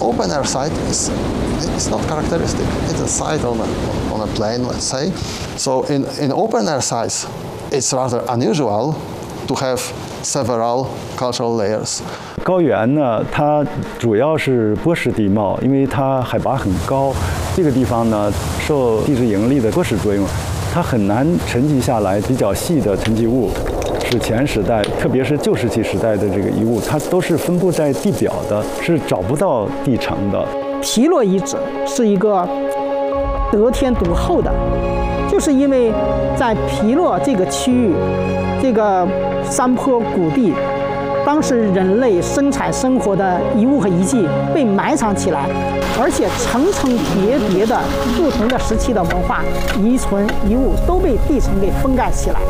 open air site, it's not characteristic. It's a site on a plain, let's say. So in open air sites, it's rather unusual to have several cultural layers. 高原呢，它主要是波蚀地貌，因为它海拔很高，这个地方呢受地质引力的波蚀作用，它很难沉积下来比较细的沉积物。史前时代，特别是旧石器时代的这个遗物，它都是分布在地表的，是找不到地层的。 皮洛遗址是一个得天独厚的，就是因为在皮洛这个区域，这个山坡谷地。 当时人类生产生活的遗物和遗迹被埋藏起来，而且层层叠叠的不同的时期的文化遗存遗物都被地层给封盖起来。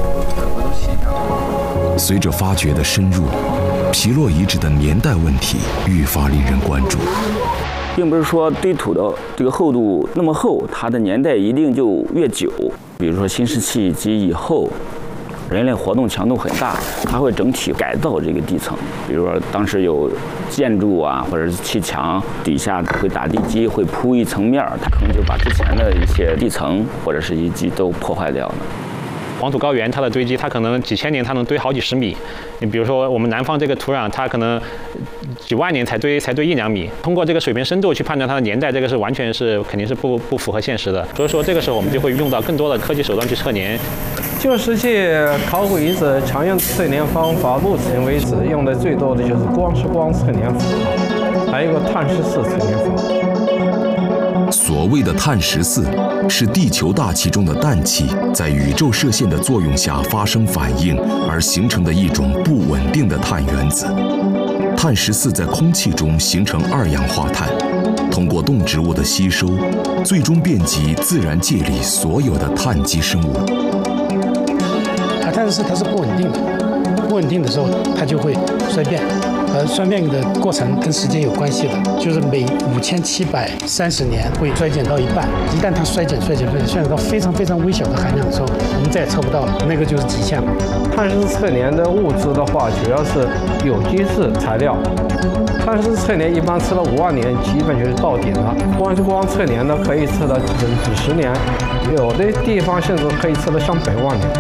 随着发掘的深入，皮洛遗址的年代问题愈发令人关注。 并不是说堆土的这个厚度那么厚，它的年代一定就越久。比如说新石器及以后。 人类活动强度很大，它会整体改造这个地层。比如说，当时有建筑啊，或者是砌墙，底下会打地基，会铺一层面，它可能就把之前的一些地层或者是遗迹都破坏掉了。 黄土高原它的堆积，它可能几千年它能堆好几十米。你比如说我们南方这个土壤，它可能几万年才堆1-2米。通过这个水平深度去判断它的年代，这个是完全是肯定是不符合现实的。所以说这个时候我们就会用到更多的科技手段去测年。 旧石器考古遗址常用测年方法，目前为止用的最多的就是光是光测年法，还有一个碳14测年法。 所谓的碳14是地球大气中的氮气在宇宙射线的作用下发生反应而形成的一种不稳定的碳原子。碳14在空气中形成2氧化碳，通过动植物的吸收，最终遍及自然界里所有的碳基生物。 碳14它是不稳定的，不稳定的时候它就会衰变。 衰变的过程跟时间有关系的，就是每5730年会衰减到一半。一旦它衰减到非常微小的含量的时候，我们再也测不到了，那个就是极限了。 碳14测年的物质的话，主要是有机质材料。碳14测年一般测到5万年，基本就是到顶了。光是光测年呢，可以测到几十年，有的地方甚至可以测到上100万年。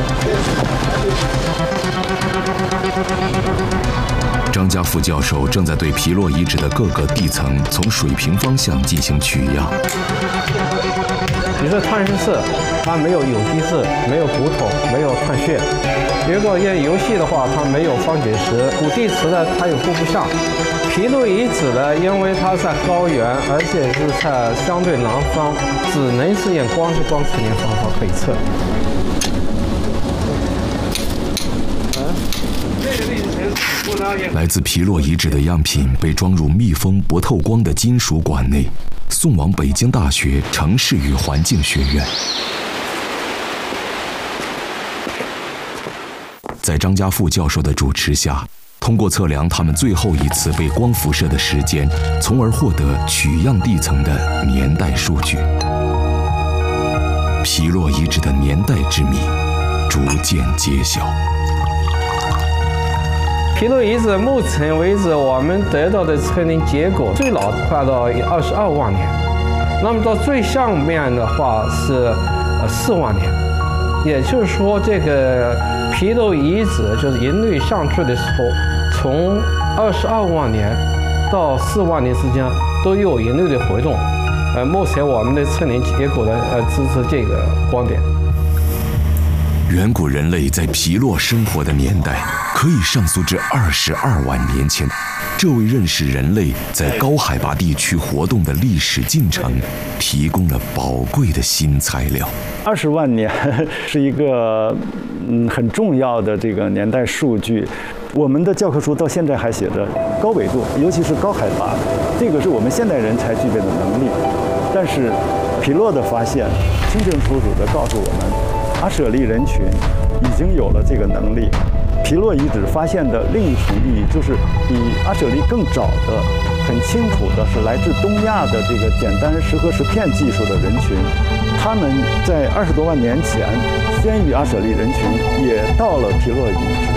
张家副教授正在对皮洛遗址的各个地层从水平方向进行取样。 比如说碳14，它没有有机质，没有骨头，没有碳屑。如果用油系的话，它没有方解石。古地磁呢，它有户部相。皮洛遗址呢，因为它在高原，而且是在相对南方，只能是用光测年方法可以测。 来自皮洛遗址的样品被装入密封不透光的金属管内，送往北京大学城市与环境学院。在张家副教授的主持下，通过测量他们最后一次被光辐射的时间，从而获得取样地层的年代数据。皮洛遗址的年代之谜逐渐揭晓。 皮洛遗址目前为止，我们得到的测定结果最老快到22万年，那么到最上面的话是4万年，也就是说，这个皮洛遗址就是人类上去的时候，从22万年到4万年之间都有人类的活动。目前我们的测年结果呢，支持这个观点。 远古人类在皮洛生活的年代可以上溯至22万年前，这为认识人类在高海拔地区活动的历史进程提供了宝贵的新材料。 20万年是一个很重要的这个年代数据。我们的教科书到现在还写着高纬度，尤其是高海拔，这个是我们现代人才具备的能力。但是皮洛的发现清清楚楚地告诉我们。 阿舍利人群已经有了这个能力。皮洛遗址发现的另一层意义，就是比阿舍利更早的、很清楚的是来自东亚的这个简单石核石片技术的人群，他们在20多万年前，先于阿舍利人群也到了皮洛遗址。